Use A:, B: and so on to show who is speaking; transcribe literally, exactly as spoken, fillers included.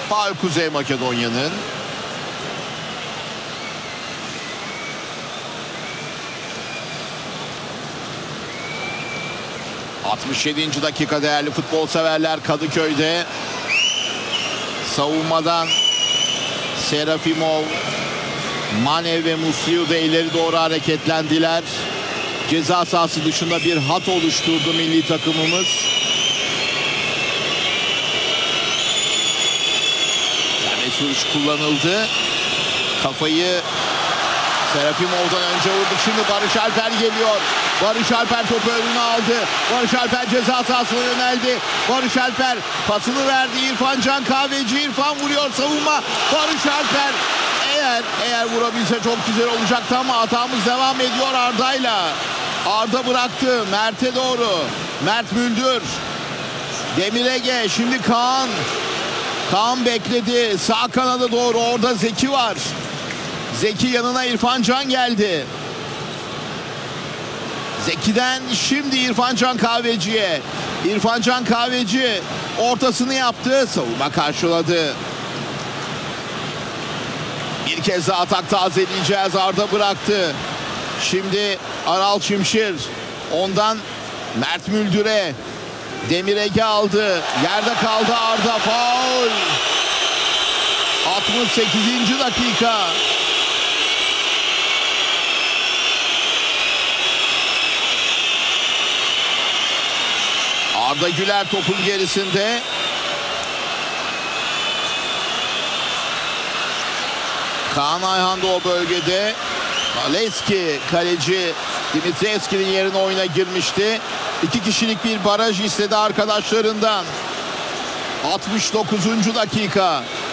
A: Faul Kuzey Makedonya'nın. altmış yedinci dakika değerli futbol severler Kadıköy'de. Savunmadan Serafimov, Manev ve Musliu da ileri doğru hareketlendiler. Ceza sahası dışında bir hat oluşturdu milli takımımız. Serbest vuruş kullanıldı. Kafayı Serafimov'dan önce vurdu. Şimdi Barış Alper geliyor. Barış Alper topu önüne aldı. Barış Alper ceza sahasına yöneldi. Barış Alper pasını verdi. İrfan Can Kahveci. İrfan vuruyor, savunma. Barış Alper eğer eğer vurabilse çok güzel olacaktı ama hatamız devam ediyor Arda'yla. Arda bıraktı Mert'e doğru. Mert Müldür. Demir Ege. Şimdi Kaan. Kaan bekledi. Sağ kanada doğru. Orada Zeki var. Zeki yanına İrfan Can geldi. Zeki'den şimdi İrfan Can Kahveci'ye. İrfan Can Kahveci ortasını yaptı. Savunma karşıladı. Bir kez daha atak tazeleyeceğiz. Arda bıraktı. Şimdi Aral Çimşir. Ondan Mert Müldür'e. Demir Ege aldı. Yerde kaldı Arda. Faul. altmış sekizinci dakika. Arda Güler topun gerisinde. Kaan Ayhan da o bölgede. Maleski kaleci Dimitrievski'nin yerine oyuna girmişti. İki kişilik bir baraj istedi arkadaşlarından. altmış dokuzuncu dakika.